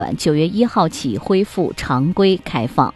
9月1号起恢复常规开放。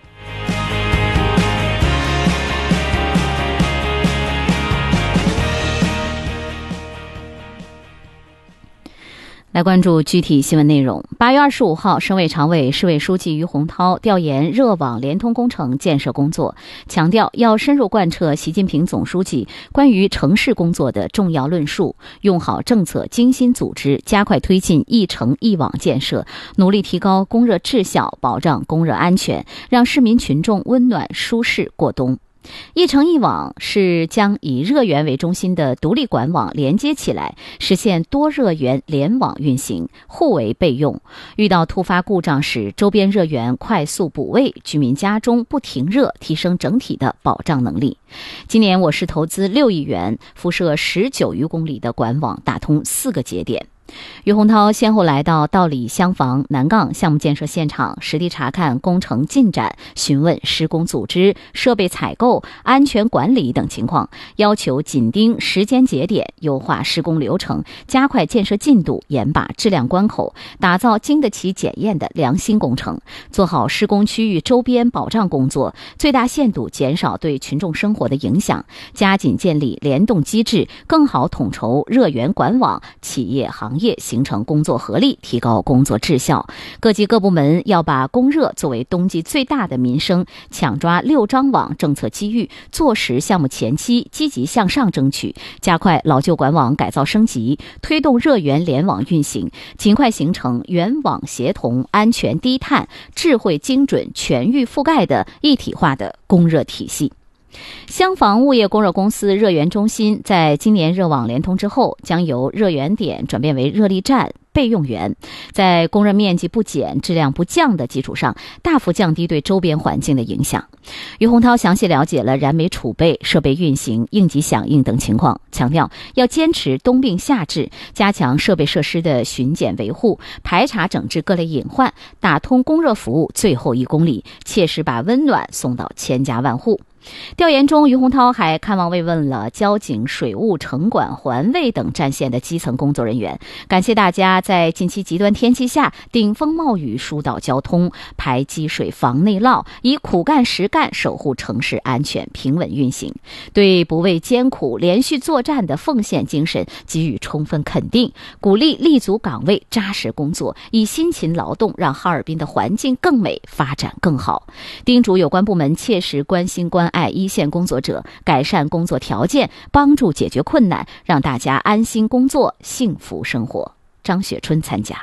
来关注具体新闻内容。8月25号，省委常委、市委书记于洪涛调研热网联通工程建设工作，强调要深入贯彻习近平总书记关于城市工作的重要论述，用好政策，精心组织，加快推进一城一网建设，努力提高供热质效，保障供热安全，让市民群众温暖舒适过冬。一城一网是将以热源为中心的独立管网连接起来，实现多热源联网运行，互为备用。遇到突发故障时，周边热源快速补位，居民家中不停热，提升整体的保障能力。今年我市投资6亿元，辐射19余公里的管网，打通4个节点。于洪涛先后来到道里、厢房、南岗项目建设现场，实地查看工程进展，询问施工组织、设备采购、安全管理等情况，要求紧盯时间节点，优化施工流程，加快建设进度，严把质量关口，打造经得起检验的良心工程，做好施工区域周边保障工作，最大限度减少对群众生活的影响，加紧建立联动机制，更好统筹热源管网，企业行业形成工作合力，提高工作质效。各级各部门要把供热作为冬季最大的民生，抢抓6张网政策机遇，做实项目前期积极向上争取，加快老旧管网改造升级，推动热源联网运行，尽快形成原网协同、安全低碳、智慧精准、全域覆盖的一体化的供热体系。厢房物业供热公司热源中心在今年热网联通之后，将由热源点转变为热力站备用源，在供热面积不减、质量不降的基础上，大幅降低对周边环境的影响。于洪涛详细了解了燃煤储备、设备运行、应急响应等情况，强调要坚持冬病夏治，加强设备设施的巡检维护，排查整治各类隐患，打通供热服务最后1公里，切实把温暖送到千家万户。调研中，于洪涛还看望慰问了交警、水务、城管、环卫等战线的基层工作人员，感谢大家在近期极端天气下顶风冒雨疏导交通、排积水防内涝，以苦干实干守护城市安全平稳运行，对不畏艰苦、连续作战的奉献精神给予充分肯定，鼓励立足岗位扎实工作，以辛勤劳动让哈尔滨的环境更美、发展更好。叮嘱有关部门切实关心关爱一线工作者，改善工作条件，帮助解决困难，让大家安心工作、幸福生活。张雪春参加。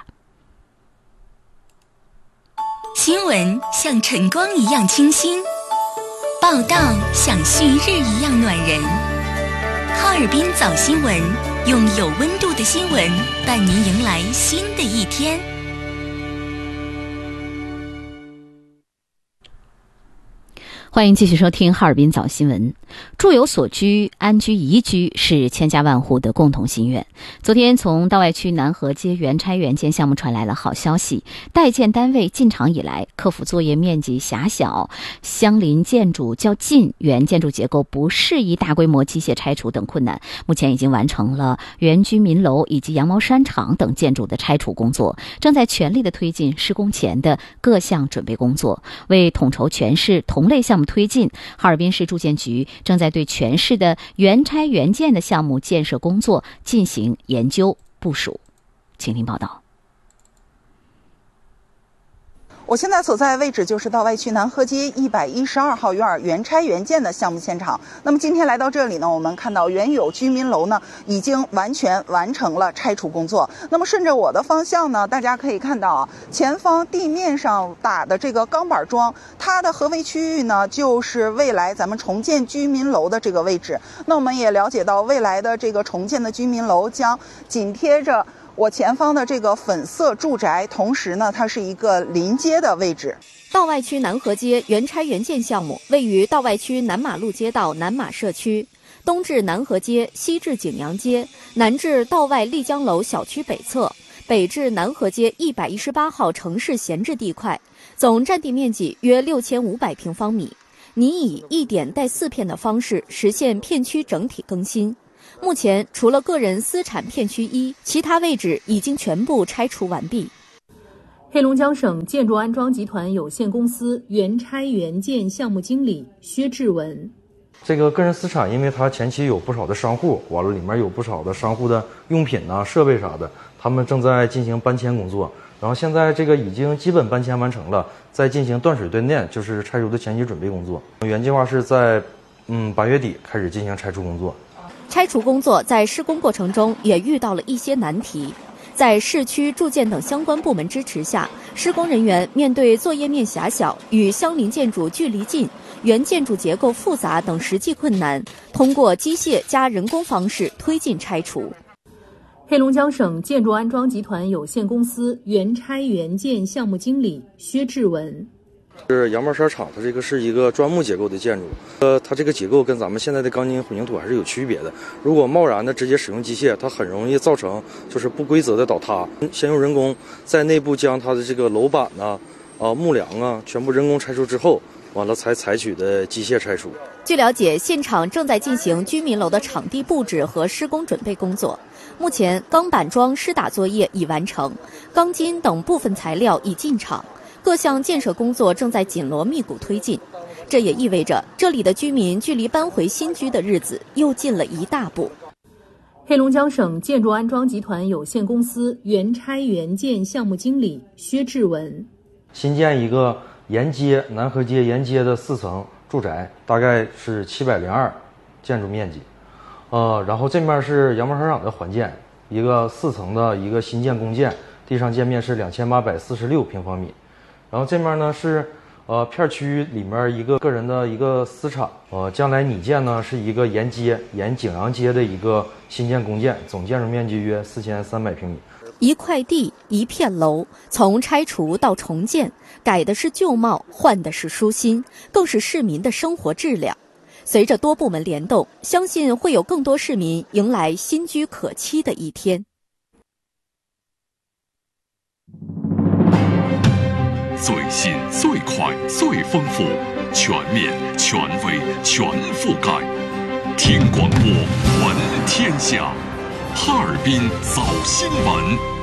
新闻像晨光一样清新，报道像旭日一样暖人。哈尔滨早新闻，用有温度的新闻伴您迎来新的一天。 欢迎继续收听哈尔滨早新闻。住有所居，安居宜居是千家万户的共同心愿。昨天从道外区南河街原拆原建项目传来了好消息，待建单位进场以来，克服作业面积狭小、相邻建筑较近、原建筑结构不适宜大规模机械拆除等困难，目前已经完成了原居民楼以及羊毛衫厂等建筑的拆除工作，正在全力的推进施工前的各项准备工作。为统筹全市同类项目推进，哈尔滨市住建局正在对全市的原拆原建的项目建设工作进行研究部署。请听报道。 我现在所在位置就是道外区南河街112号院原拆原建的项目现场。那么今天来到这里呢，我们看到原有居民楼呢已经完全完成了拆除工作。那么顺着我的方向呢，大家可以看到啊，前方地面上打的这个钢板桩，它的合围区域呢就是未来咱们重建居民楼的这个位置。那我们也了解到，未来的这个重建的居民楼将紧贴着我前方的这个粉色住宅，同时呢，它是一个临街的位置。 道外区南河街原拆原建项目位于道外区南马路街道南马社区，东至南河街，西至景阳街，南至道外丽江楼小区北侧，北至南河街118号城市闲置地块，总占地面积约6500平方米，拟以1点带4片的方式实现片区整体更新。目前除了个人私产片区1，其他位置已经全部拆除完毕。 黑龙江省建筑安装集团有限公司原拆原建项目经理薛志文。 这个个人资产，因为它前期有不少的商户，完了里面有不少的商户的用品啊、设备啥的，他们正在进行搬迁工作。然后现在这个已经基本搬迁完成了，在进行断水断电，就是拆除的前期准备工作。原计划是在8月底开始进行拆除工作。 拆除工作在施工过程中也遇到了一些难题。在市区住建等相关部门支持下，施工人员面对作业面狭小、与相邻建筑距离近、原建筑结构复杂等实际困难，通过机械加人工方式推进拆除。 黑龙江省建筑安装集团有限公司原拆原建项目经理薛志文。 是羊毛衫厂，它这个是一个砖木结构的建筑，它这个结构跟咱们现在的钢筋混凝土还是有区别的。如果贸然的直接使用机械，它很容易造成就是不规则的倒塌。先用人工在内部将它的这个楼板呐、木梁啊全部人工拆除之后，完了才采取的机械拆除。 据了解，现场正在进行居民楼的场地布置和施工准备工作。目前钢板桩施打作业已完成，钢筋等部分材料已进场。各项建设工作正在紧锣密鼓推进，这也意味着这里的居民距离搬回新居的日子又近了一大步。 黑龙江省建筑安装集团有限公司原拆原建项目经理薛志文。 新建一个沿街南河街沿街的4层住宅，大概是702建筑面积，然后这面是羊毛衫厂的环建，一个4层的一个新建公建，地上建面是2846平方米。然后这面呢是片区里面一个个人的一个私厂，将来拟建呢是一个沿景阳街的一个新建公建，总建筑面积约4300平米。 一块地一片楼，从拆除到重建，改的是旧貌，换的是舒心，更是市民的生活质量。随着多部门联动，相信会有更多市民迎来新居可期的一天。 最新、最快、最丰富，全面、权威、全覆盖。听广播，闻天下。哈尔滨早新闻。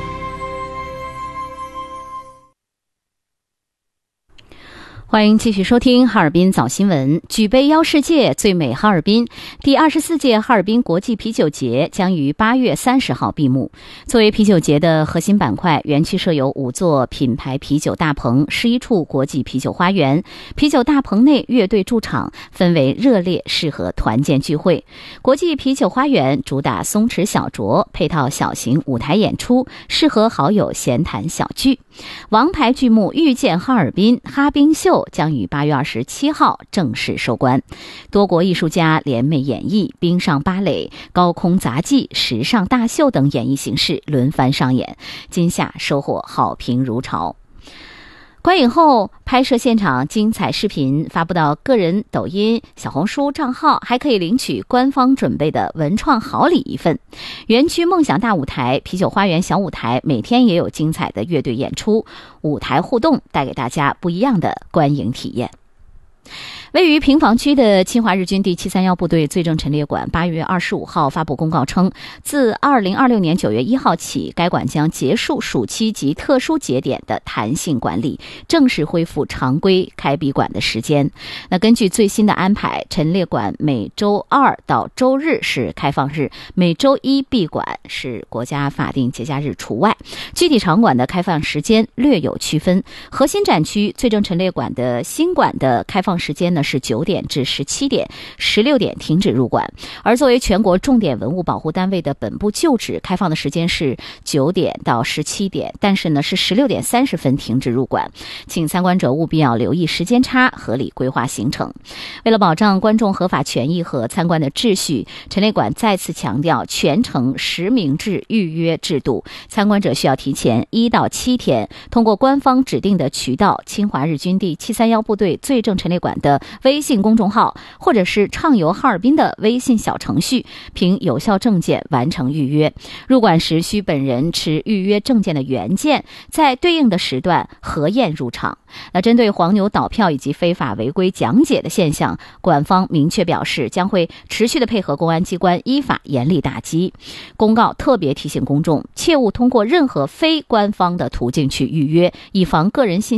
欢迎继续收听哈尔滨早新闻。举杯邀世界，最美哈尔滨。第24届哈尔滨国际啤酒节将于8月30号闭幕。作为啤酒节的核心板块，园区设有5座品牌啤酒大棚，11处国际啤酒花园。啤酒大棚内乐队驻场，氛围热烈，适合团建聚会。国际啤酒花园主打松弛小酌，配套小型舞台演出，适合好友闲谈小聚。王牌剧目《遇见哈尔滨》哈冰秀将于8月27号正式收官，多国艺术家联袂演绎，冰上芭蕾、高空杂技、时尚大秀等演绎形式轮番上演，今夏收获好评如潮。观影后拍摄现场精彩视频发布到个人抖音、小红书账号，还可以领取官方准备的文创好礼一份。园区梦想大舞台、啤酒花园小舞台每天也有精彩的乐队演出，舞台互动带给大家不一样的观影体验。位于平房区的侵华日军第731部队罪证陈列馆8月25号发布公告称，自2026年9月1号起，该馆将结束暑期及特殊节点的弹性管理，正式恢复常规开闭馆的时间。那根据最新的安排，陈列馆每周2到周日是开放日，每周1闭馆，是国家法定节假日除外。具体场馆的开放时间略有区分，核心展区罪证陈列馆的新馆的开放时间呢是9点至17点，16点停止入馆。而作为全国重点文物保护单位的本部旧址，开放的时间是9点到17点，但是呢是16点30分停止入馆。请参观者务必要留意时间差，合理规划行程。为了保障观众合法权益和参观的秩序，陈列馆再次强调全程实名制预约制度，参观者需要提前1到7天，通过官方指定的渠道侵华日军第731部队罪证陈列馆的微信公众号或者是畅游哈尔滨的微信小程序，凭有效证件完成预约。入馆时需本人持预约证件的原件，在对应的时段核验入场。那针对黄牛倒票以及非法违规讲解的现象，馆方明确表示将会持续的配合公安机关依法严厉打击。公告特别提醒公众，切勿通过任何非官方的途径去预约，以防个人信息